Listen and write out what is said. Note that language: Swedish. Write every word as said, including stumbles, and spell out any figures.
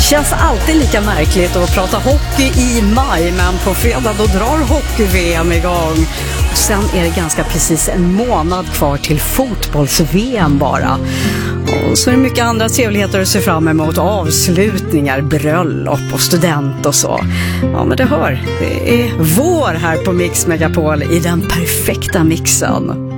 Känns alltid lika märkligt att prata hockey i maj, men på fredag då drar hockey-V M igång. Och sen är det ganska precis en månad kvar till fotbolls-V M bara. Och så är det mycket andra trevligheter att se fram emot. Avslutningar, bröllop och student och så. Ja, men det hör, det är vår här på Mix Megapol i den perfekta mixen.